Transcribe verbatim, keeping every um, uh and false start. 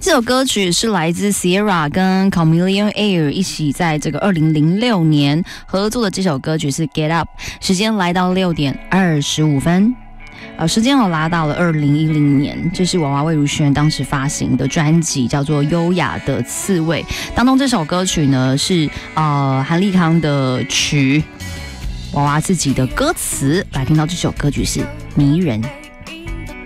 这首歌曲是来自 Sierra 跟 Chameleon Air 一起在这个二零零六年合作的，这首歌曲是 Get Up。时间来到六点二十五分。呃，时间我拉到了二零一零年，这是娃娃魏如萱当时发行的专辑，叫做《优雅的刺猬》。当中这首歌曲呢是呃韩立康的曲，娃娃自己的歌词。来听到这首歌曲是《迷人》。